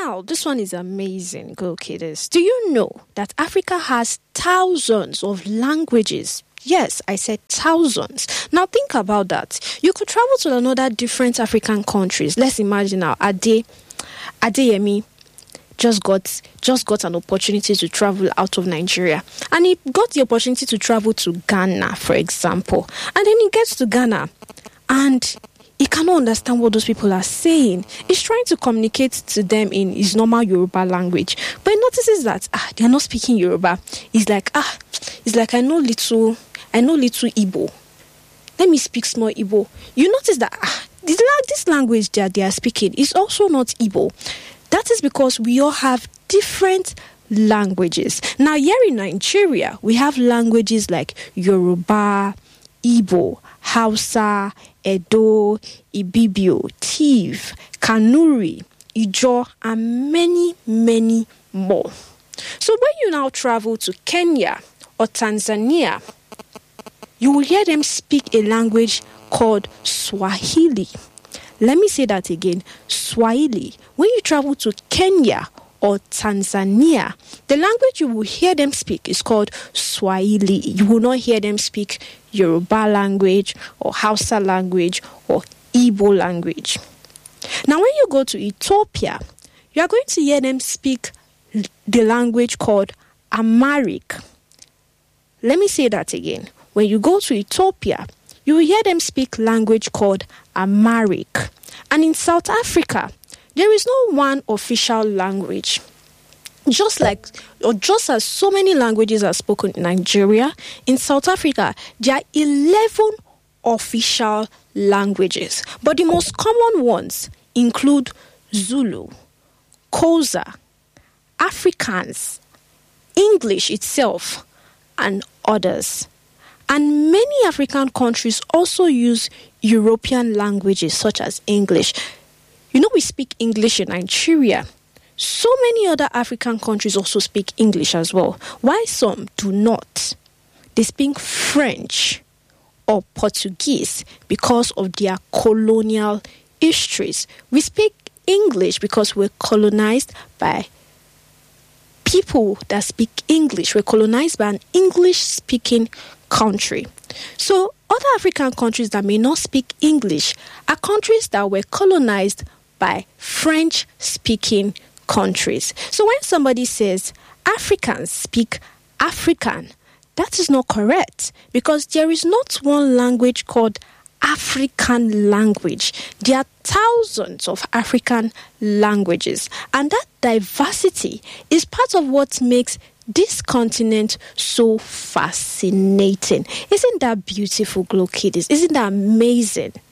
Now, this one is amazing, Go Kiddies. Do you know that Africa has thousands of languages? Yes, I said thousands. Now, think about that. You could travel to another different African countries. Let's imagine now, Adeyemi just got an opportunity to travel out of Nigeria. And he got the opportunity to travel to Ghana, for example. And then he gets to Ghana and he cannot understand what those people are saying. He's trying to communicate to them in his normal Yoruba language. But he notices that they are not speaking Yoruba. He's like, I know little Igbo. Let me speak small Igbo. You notice that this language that they are speaking is also not Igbo. That is because we all have different languages. Now, here in Nigeria, we have languages like Yoruba, Igbo, Hausa, Edo, Ibibio, Tiv, Kanuri, Ijaw, and many, many more. So when you now travel to Kenya or Tanzania, you will hear them speak a language called Swahili. Let me say that again, Swahili. When you travel to Kenya or Tanzania, the language you will hear them speak is called Swahili. You will not hear them speak Yoruba language or Hausa language or Igbo language. Now, when you go to Ethiopia, you are going to hear them speak the language called Amharic. Let me say that again. When you go to Ethiopia, you will hear them speak language called Amharic. And in South Africa, there is no one official language. Just as so many languages are spoken in Nigeria, in South Africa, there are 11 official languages. But the most common ones include Zulu, Xhosa, Afrikaans, English itself, and others. And many African countries also use European languages such as English. You know, we speak English in Nigeria. So many other African countries also speak English as well. Why some do not? They speak French or Portuguese because of their colonial histories. We speak English because we're colonized by people that speak English. We're colonized by an English-speaking country. So other African countries that may not speak English are countries that were colonized by French-speaking countries. So when somebody says Africans speak African, that is not correct, because there is not one language called African language. There are thousands of African languages, and that diversity is part of what makes this continent so fascinating. Isn't that beautiful, Glow Kiddies? Isn't that amazing?